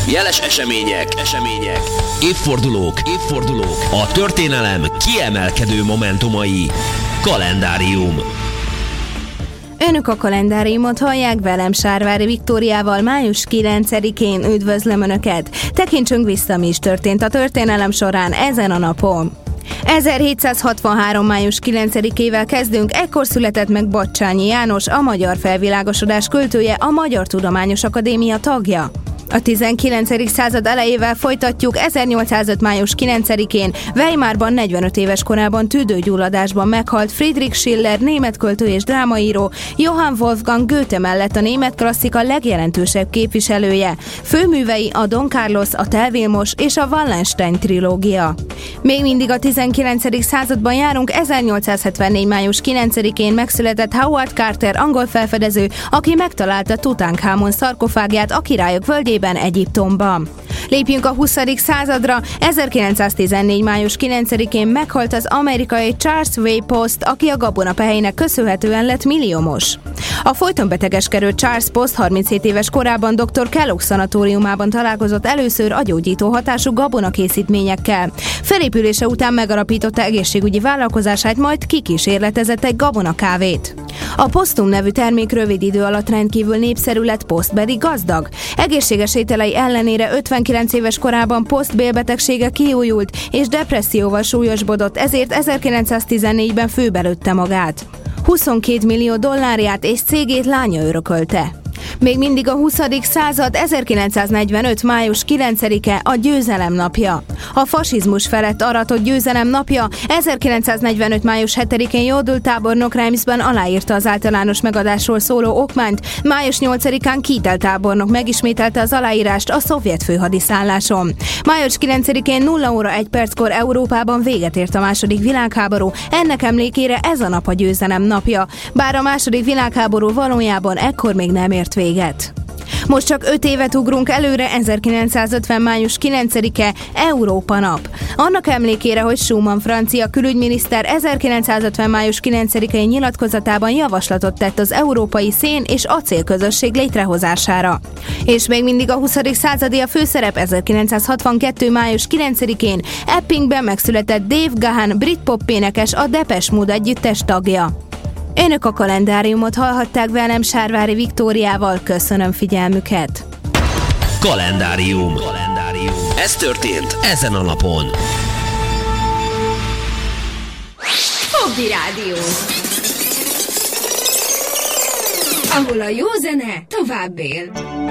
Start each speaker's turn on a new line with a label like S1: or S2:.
S1: Jeles események, évfordulók, a történelem kiemelkedő momentumai. Kalendárium.
S2: Önök a kalendáriumot hallják, velem Sárvári Viktóriával május 9-én. Üdvözlöm Önöket! Tekintsünk vissza, mi is történt a történelem során ezen a napon. 1763. május 9-ével kezdünk, ekkor született meg Batthyány János, a magyar felvilágosodás költője, a Magyar Tudományos Akadémia tagja. A 19. század elejével folytatjuk. 1805. május 9-én Weimarban 45 éves korában tüdőgyulladásban meghalt Friedrich Schiller, német költő és drámaíró, Johann Wolfgang Goethe mellett a német klasszika legjelentősebb képviselője. Főművei a Don Carlos, a Tell Vilmos és a Wallenstein trilógia. Még mindig a 19. században járunk. 1874. május 9-én megszületett Howard Carter, angol felfedező, aki megtalálta Tutankamon szarkofágját a Királyok völgyében, Egyiptomban. Lépjünk a 20. századra. 1914. május 9-én meghalt az amerikai Charles W. Post, aki a gabonapehelynek köszönhetően lett milliómos. A folyton betegeskedő Charles Post 37 éves korában dr. Kellogg szanatóriumában találkozott először a gyógyító hatású gabonakészítményekkel. Felépülése után megalapította egészségügyi vállalkozását, majd kikísérletezett egy gabonakávét. A Postum nevű termék rövid idő alatt rendkívül népszerű lett, Post pedig gazdag. Egészséges ételei ellenére 59 éves korában Post bélbetegsége kiújult és depresszióval súlyosbodott, ezért 1914-ben főbelőtte magát. 22 millió dollárját és cégét lánya örökölte. Még mindig a 20. század. 1945. május 9-e a győzelem napja. A fasizmus felett aratott győzelem napja. 1945. május 7-én Jodl tábornok Reimsben aláírta az általános megadásról szóló okmányt. Május 8-án Kittel tábornok megismételte az aláírást a szovjet főhadiszálláson. Május 9-én 0 óra 1 perckor Európában véget ért a második világháború. Ennek emlékére ez a nap a győzelem napja. Bár a második világháború valójában ekkor még nem ért véget. Most csak 5 évet ugrunk előre. 1950. május 9-e Európa nap. Annak emlékére, hogy Schumann francia külügyminiszter 1950. május 9-i nyilatkozatában javaslatot tett az európai szén- és acélközösség létrehozására. És még mindig a 20. századi a főszerep. 1962. május 9-én Eppingben megszületett Dave Gahan, brit pop énekes, a Depeche Mode együttes tagja. Önök a kalendáriumot hallhatták, velem Sárvári Viktóriával. Köszönöm figyelmüket!
S1: Kalendárium. Ez történt ezen a napon.
S3: Fogdi Rádió, ahol a jó zene tovább él.